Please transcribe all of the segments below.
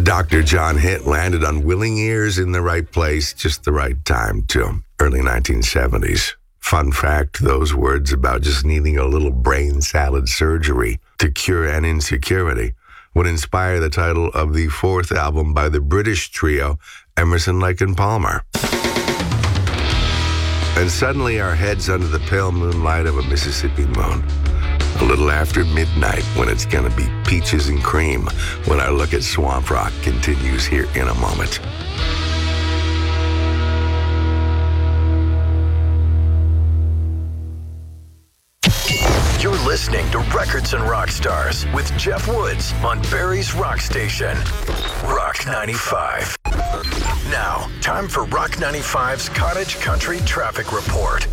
Dr. John hit landed on willing ears in the right place, just the right time, too. Early 1970s. Fun fact, those words about just needing a little brain salad surgery to cure an insecurity would inspire the title of the fourth album by the British trio Emerson, Lake and Palmer. And suddenly our heads under the pale moonlight of a Mississippi moon. A little after midnight when it's gonna be peaches and cream when our look at Swamp Rock continues here in a moment. You're listening to Records and Rock Stars with Jeff Woods on Barrie's Rock Station, Rock 95. Now, time for Rock 95's Cottage Country Traffic Report.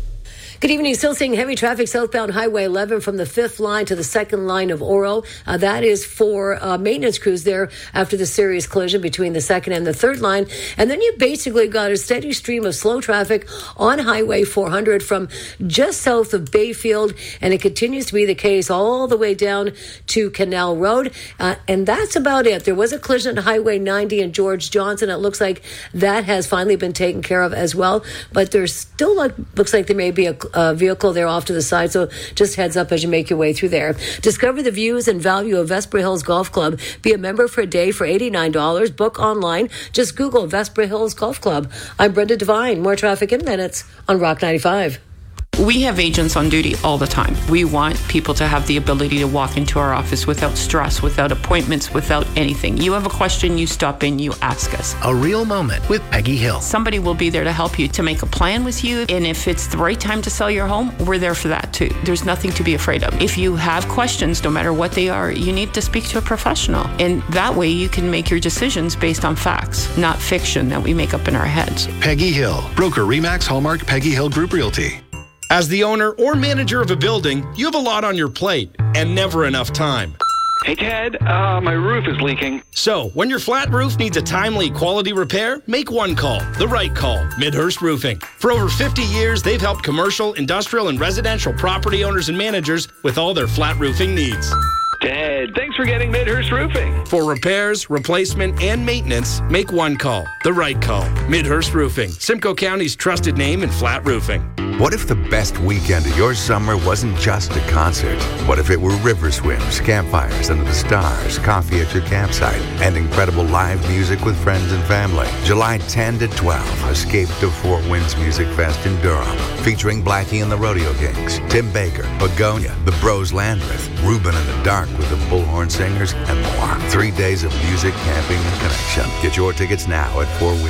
Good evening. Still seeing heavy traffic southbound Highway 11 from the 5th line to the 2nd line of Oro. That is for maintenance crews there after the serious collision between the 2nd and the 3rd line. And then you basically got a steady stream of slow traffic on Highway 400 from just south of Bayfield. And it continues to be the case all the way down to Canal Road. And that's about it. There was a collision on Highway 90 and George Johnson. It looks like that has finally been taken care of as well. But there's still looks like there may be a vehicle there off to the side, so just heads up as you make your way through there. Discover the views and value of Vesper Hills Golf Club. Be a member for a day for $89. Book online. Just Google Vesper Hills Golf Club. I'm Brenda Devine. More traffic in minutes on Rock 95. We have agents on duty all the time. We want people to have the ability to walk into our office without stress, without appointments, without anything. You have a question, you stop in, you ask us. A real moment with Peggy Hill. Somebody will be there to help you, to make a plan with you. And if it's the right time to sell your home, we're there for that too. There's nothing to be afraid of. If you have questions, no matter what they are, you need to speak to a professional. And that way you can make your decisions based on facts, not fiction that we make up in our heads. Peggy Hill, broker Remax Hallmark Peggy Hill Group Realty. As the owner or manager of a building, you have a lot on your plate and never enough time. Hey, Ted, my roof is leaking. So, when your flat roof needs a timely quality repair, make one call, the right call, Midhurst Roofing. For over 50 years, they've helped commercial, industrial, and residential property owners and managers with all their flat roofing needs. Ted, thanks for getting Midhurst Roofing. For repairs, replacement, and maintenance, make one call, the right call, Midhurst Roofing, Simcoe County's trusted name in flat roofing. What if the best weekend of your summer wasn't just a concert? What if it were river swims, campfires under the stars, coffee at your campsite, and incredible live music with friends and family? July 10 to 12, escape to Fort Winds Music Fest in Durham, featuring Blackie and the Rodeo Kings, Tim Baker, Begonia, the Bros Landreth, Ruben and the Dark with the Bullhorn Singers, and more. 3 days of music, camping, and connection. Get your tickets now at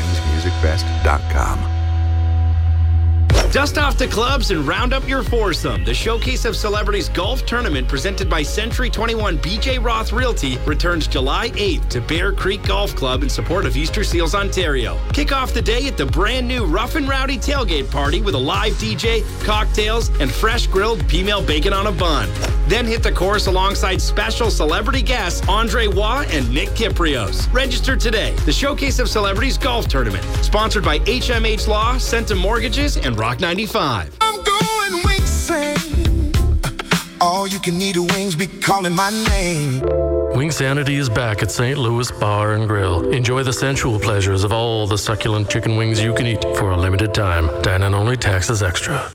FourWindsMusicFest.com. Dust off the clubs and round up your foursome. The Showcase of Celebrities Golf Tournament presented by Century 21 BJ Roth Realty returns July 8th to Bear Creek Golf Club in support of Easter Seals, Ontario. Kick off the day at the brand new Rough and Rowdy tailgate party with a live DJ, cocktails, and fresh grilled female bacon on a bun. Then hit the course alongside special celebrity guests Andre Waugh and Nick Kiprios. Register today. The Showcase of Celebrities Golf Tournament, sponsored by HMH Law, Centum Mortgages, and Rock 95. I'm going Wingsing. All you can eat of wings be calling my name. Wingsanity is back at St. Louis Bar and Grill. Enjoy the sensual pleasures of all the succulent chicken wings you can eat for a limited time. Dine-in only, taxes extra.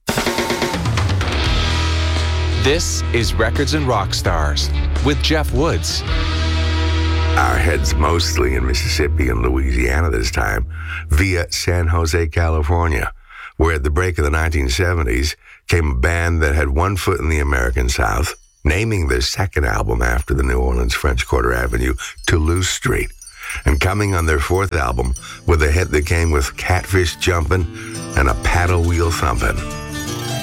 This is Records and Rock Stars with Jeff Woods. Our heads mostly in Mississippi and Louisiana this time, via San Jose, California, where at the break of the 1970s came a band that had one foot in the American South, naming their second album after the New Orleans French Quarter Avenue, Toulouse Street, and coming on their fourth album with a hit that came with catfish jumping and a paddle wheel thumping.